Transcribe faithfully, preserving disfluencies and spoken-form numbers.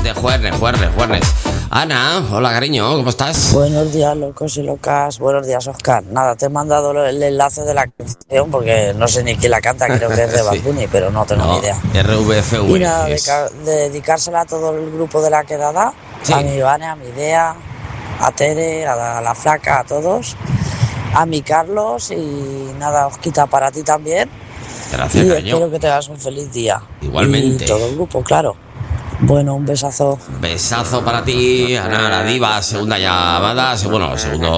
de Juernes, Juernes, Juernes. Ana, hola cariño, ¿cómo estás? Buenos días, locos y locas. Buenos días, Oscar. Nada, te he mandado el enlace de la canción porque no sé ni quién la canta, creo que es de Bad Bunny, pero no tengo No, ni idea. R V F V. Y nada, es- dedica- dedicársela a todo el grupo de la quedada, Sí. a mi Ivane, a mi Idea, a Tere, a la, a la flaca, a todos, a mi Carlos y nada, Osquita, para ti también. Gracias, Y cariño. espero que tengas un feliz día. Igualmente. Y todo el grupo, claro. Bueno, un besazo. Besazo para ti, Ana, la diva, segunda llamada, se- bueno, segundo